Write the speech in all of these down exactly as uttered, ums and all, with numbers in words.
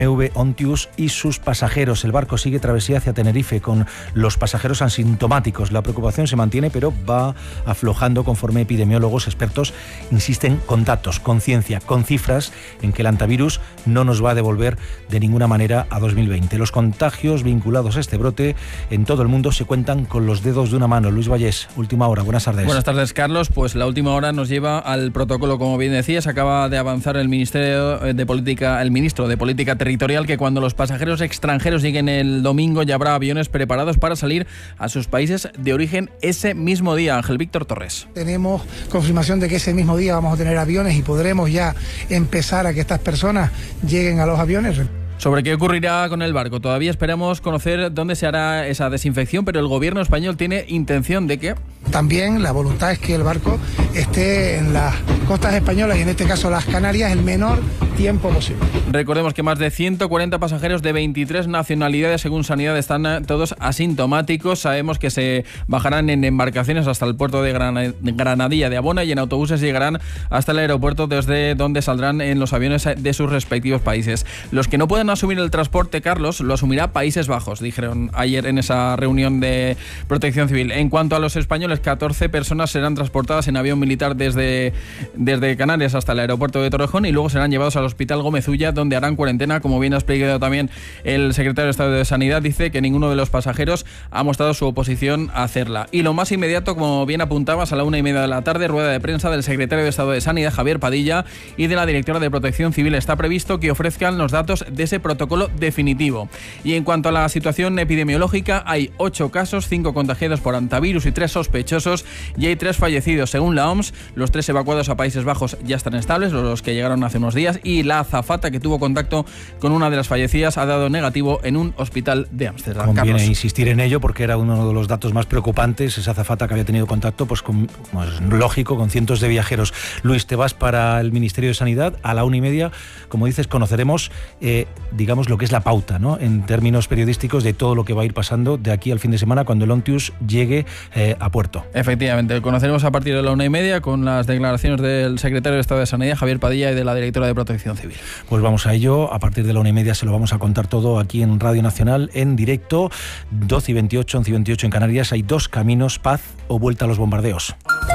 B M W Ontius y sus pasajeros. El barco sigue travesía hacia Tenerife con los pasajeros asintomáticos. La preocupación se mantiene, pero va aflojando conforme epidemiólogos expertos insisten con datos, con ciencia, con cifras en que el antivirus no nos va a devolver de ninguna manera a dos mil veinte. Los contagios vinculados a este brote en todo el mundo se cuentan con los dedos de una mano. Luis Vallés, última hora. Buenas tardes. Buenas tardes, Carlos. Pues la última hora nos lleva al protocolo, como bien decías. Acaba de avanzar el Ministerio de Política, el ministro de Política Territorial, que cuando los pasajeros extranjeros lleguen el domingo ya habrá aviones preparados para salir a sus países de origen ese mismo día. Ángel Víctor Torres. Tenemos confirmación de que ese mismo día vamos a tener aviones y podremos ya empezar a que estas personas lleguen a los aviones. Sobre qué ocurrirá con el barco, todavía esperamos conocer dónde se hará esa desinfección, pero el gobierno español tiene intención de que... También la voluntad es que el barco esté en las costas españolas y en este caso las Canarias el menor tiempo posible. Recordemos que más de ciento cuarenta pasajeros de veintitrés nacionalidades, según Sanidad, están todos asintomáticos. Sabemos que se bajarán en embarcaciones hasta el puerto de Granadilla de Abona y en autobuses llegarán hasta el aeropuerto desde donde saldrán en los aviones de sus respectivos países. Los que no puedan asumir el transporte, Carlos, lo asumirá Países Bajos, dijeron ayer en esa reunión de Protección Civil. En cuanto a los españoles, catorce personas serán transportadas en avión militar desde, desde Canarias hasta el aeropuerto de Torrejón y luego serán llevados al Hospital Gómez Ulla, donde harán cuarentena. Como bien ha explicado también el secretario de Estado de Sanidad, dice que ninguno de los pasajeros ha mostrado su oposición a hacerla. Y lo más inmediato, como bien apuntabas, a la una y media de la tarde, rueda de prensa del secretario de Estado de Sanidad, Javier Padilla, y de la directora de Protección Civil. Está previsto que ofrezcan los datos de ese protocolo definitivo. Y en cuanto a la situación epidemiológica, hay ocho casos, cinco contagiados por antivirus y tres sospechosos, y hay tres fallecidos. Según la O M S, los tres evacuados a Países Bajos ya están estables, los que llegaron hace unos días, y la azafata que tuvo contacto con una de las fallecidas ha dado negativo en un hospital de Ámsterdam. Conviene Carlos. insistir en ello porque era uno de los datos más preocupantes, esa azafata que había tenido contacto, pues, con, pues lógico, con cientos de viajeros. Luis, te vas para el Ministerio de Sanidad a la una y media. Como dices, conoceremos, eh, digamos, lo que es la pauta, ¿no?, en términos periodísticos, de todo lo que va a ir pasando de aquí al fin de semana cuando el Ontius llegue eh, a puerto. Efectivamente, conoceremos a partir de la una y media con las declaraciones del secretario de Estado de Sanidad, Javier Padilla, y de la directora de Protección Civil. Pues vamos a ello, a partir de la una y media se lo vamos a contar todo aquí en Radio Nacional, en directo, doce y veintiocho, once y veintiocho en Canarias. Hay dos caminos: paz o vuelta a los bombardeos.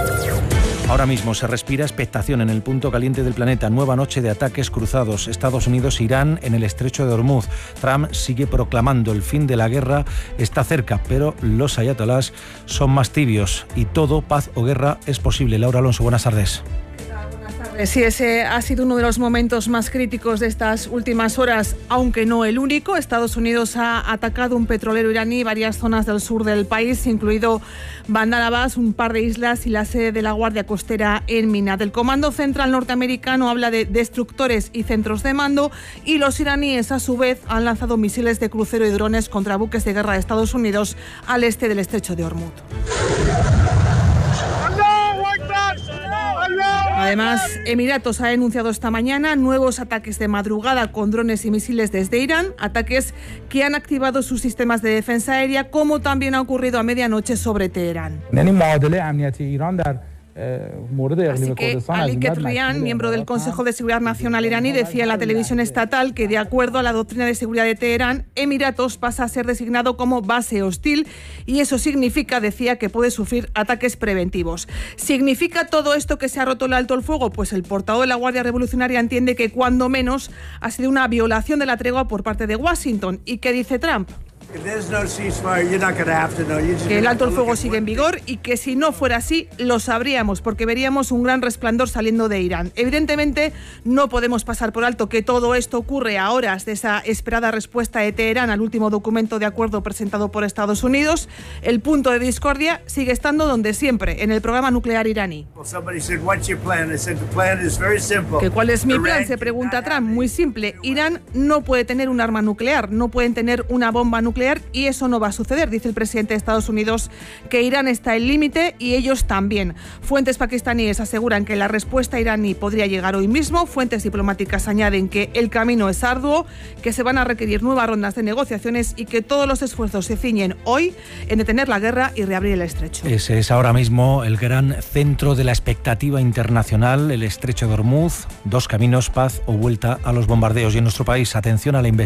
Ahora mismo se respira expectación en el punto caliente del planeta. Nueva noche de ataques cruzados. Estados Unidos, Irán en el estrecho de Hormuz. Trump sigue proclamando el fin de la guerra está cerca, pero los ayatolás son más tibios y todo, paz o guerra, es posible. Laura Alonso, buenas tardes. Sí, ese ha sido uno de los momentos más críticos de estas últimas horas, aunque no el único. Estados Unidos ha atacado un petrolero iraní y varias zonas del sur del país, incluido Bandar Abbas, un par de islas y la sede de la Guardia Costera en Minat. El Comando Central norteamericano habla de destructores y centros de mando, y los iraníes, a su vez, han lanzado misiles de crucero y drones contra buques de guerra de Estados Unidos al este del estrecho de Hormuz. Además, Emiratos ha denunciado esta mañana nuevos ataques de madrugada con drones y misiles desde Irán, ataques que han activado sus sistemas de defensa aérea, como también ha ocurrido a medianoche sobre Teherán. Así que Ali Ketrian, miembro del Consejo de Seguridad Nacional iraní, decía en la televisión estatal que, de acuerdo a la doctrina de seguridad de Teherán, Emiratos pasa a ser designado como base hostil, y eso significa, decía, que puede sufrir ataques preventivos. ¿Significa todo esto que se ha roto el alto el fuego? Pues el portavoz de la Guardia Revolucionaria entiende que, cuando menos, ha sido una violación de la tregua por parte de Washington. ¿Y qué dice Trump? Que el alto el fuego sigue en vigor y que, si no fuera así, lo sabríamos, porque veríamos un gran resplandor saliendo de Irán. Evidentemente, no podemos pasar por alto que todo esto ocurre a horas de esa esperada respuesta de Teherán al último documento de acuerdo presentado por Estados Unidos. El punto de discordia sigue estando donde siempre, en el programa nuclear iraní. ¿Que cuál es mi plan?, se pregunta Trump. Muy simple. Irán no puede tener un arma nuclear, no pueden tener una bomba nuclear nuclear y eso no va a suceder. Dice el presidente de Estados Unidos que Irán está al límite y ellos también. Fuentes pakistaníes aseguran que la respuesta iraní podría llegar hoy mismo. Fuentes diplomáticas añaden que el camino es arduo, que se van a requerir nuevas rondas de negociaciones y que todos los esfuerzos se ciñen hoy en detener la guerra y reabrir el estrecho. Ese es ahora mismo el gran centro de la expectativa internacional, el estrecho de Hormuz, dos caminos, paz o vuelta a los bombardeos. Y en nuestro país, atención a la investigación.